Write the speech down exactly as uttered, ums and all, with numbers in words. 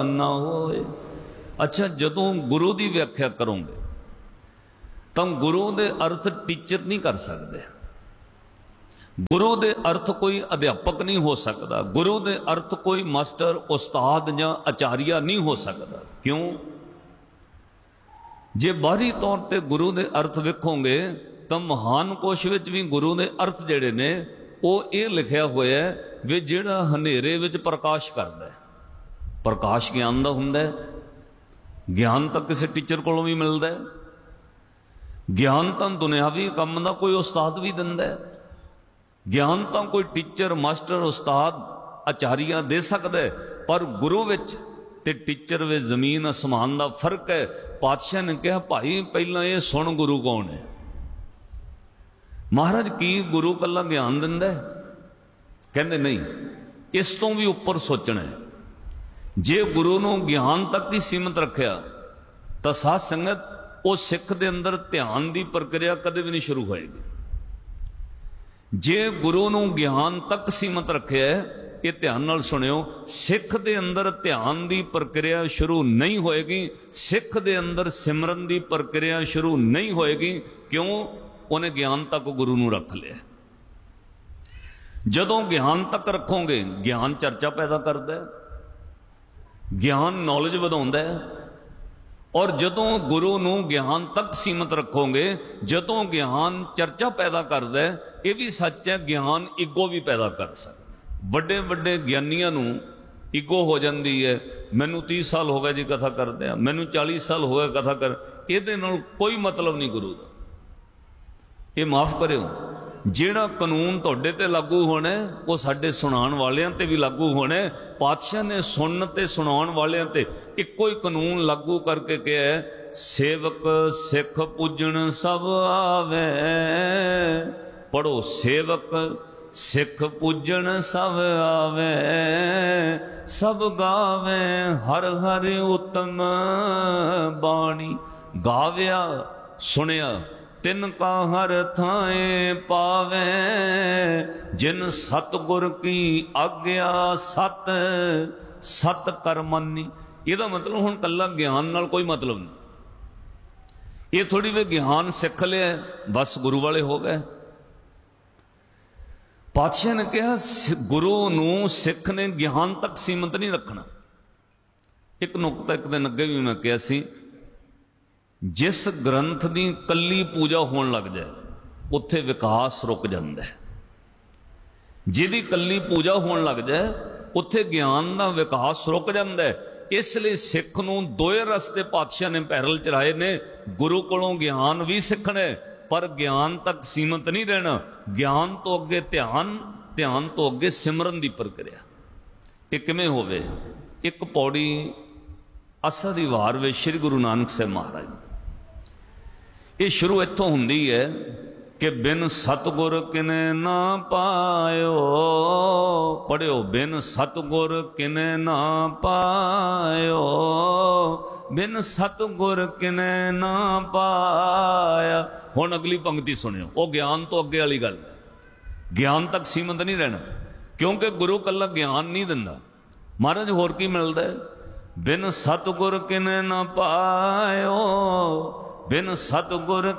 ना होए। अच्छा, जदों गुरु की व्याख्या करोगे तो गुरु के अर्थ टीचर नहीं कर सकते, गुरु के अर्थ कोई अध्यापक नहीं हो सकता, गुरु के अर्थ कोई मास्टर उस्ताद या आचार्य नहीं हो सकता। क्यों? जे बाहरी तौर पर गुरु के अर्थ वेखोगे तो महान कोश विच भी गुरु के अर्थ जिहड़े ने वो ये लिखा हुआ है वे जिहड़ा हनेरे विच प्रकाश करता है। प्रकाश ज्ञान का हुंदा है, ज्ञान तो किसी टीचर कोलों भी मिलता है, ज्ञान तो दुनियावी काम का कोई उस्ताद भी दिंदा है, ज्ञान तो कोई टीचर मास्टर उस्ताद आचार्य दे सकता है। पर गुरु विच ते टीचर वे जमीन आसमान का फर्क है। पातशाह ने कहा भाई पहला ये सुन गुरु कौन है। महाराज की गुरु कला ज्ञान दिंदा है? कहते नहीं, इस तो भी उपर सोचना है। जे गुरु नूं ज्ञान तक ही सीमित रखिया तो साध संगत वो सिख दे अंदर ध्यान की प्रक्रिया कदे भी नहीं शुरू होएगी। जे गुरु नूं ज्ञान तक सीमित रखे है, ये ध्यान नाल सुनियो, सिख दे अंदर ध्यान की प्रक्रिया शुरू नहीं होएगी, सिख दे अंदर सिमरन की प्रक्रिया शुरू नहीं होएगी। क्यों? उन्हें ज्ञान तक गुरु नूं रख लिया। जदों ज्ञान तक रखोगे, ज्ञान चर्चा पैदा करता है, ज्ञान नॉलेज वधाउंदा है। और जदों गुरु नूं ज्ञान तक सीमित रखोगे, जदों ज्ञान चर्चा पैदा करता है, यह भी सच है ज्ञान ईगो भी पैदा कर सकता। बड़े बड़े ज्ञानियां नूं ईगो हो जाती है, मैनू तीस साल हो गए जी कथा करते हैं, मैनू चालीस साल हो गए कथा कर, ये कोई मतलब नहीं गुरु का। ये माफ करियो, जिहड़ा कानून तुहाडे ते लागू होना वो साडे सुनाण वालियां ते भी लागू होना। पातशाह ने सुनन ते सुनाउण वालियां ते इक्को ही कानून लागू करके कहा है, सेवक सिख पूजन सब आवे। पढ़ो, सेवक सिख पूजन सब आवे, सब गावे हर हर उत्तम बाणी। गाव्या सुनिया तिन का हर थाए पावे, जिन सतगुर की आग्या सत सत कर मनी। ਇਹਦਾ मतलब हुण कल्ला ज्ञान नाल कोई मतलब नहीं। ये थोड़ी वे ज्ञान सिख लिया बस गुरु वाले हो गए। पातशाह ने कहा गुरु नूं सिख ने ज्ञान तक सीमित नहीं रखना। एक नुकता एक दिन अगे भी मैं कहा सी, जिस ग्रंथ की कली पूजा होने लग जाए उत्थे विकास रुक जाता है। जिहदी कली पूजा होने लग जाए उत्थे ज्ञान का विकास रुक जाता है। इसलिए सिख नूं दोए रस्ते पातशाह ने पैरल चराए ने। गुरु कोलों ज्ञान भी सीखना है पर ज्ञान तक सीमित नहीं रहना। ज्ञान तो अगे ध्यान, ध्यान तो अगे सिमरन की प्रक्रिया। ये किवें होवे? एक पौड़ी असा दी वार वे श्री गुरु नानक साहब महाराज, ये शुरू इत्थों हुंदी है कि बिन सतगुर किने ना पायो। पढ़ियो, बिन सतगुर किने ना पायो, बिन सतगुर किने ना पाया। हुण अगली पंक्ति सुनियो, वो ज्ञान तो अगे वाली गल। ज्ञान तक सीमित नहीं रहना, क्योंकि गुरु कल्ला ज्ञान नहीं दिंदा। महाराज होर की मिलदा है? बिन सतगुर किने ना पायो, बिन सतगुर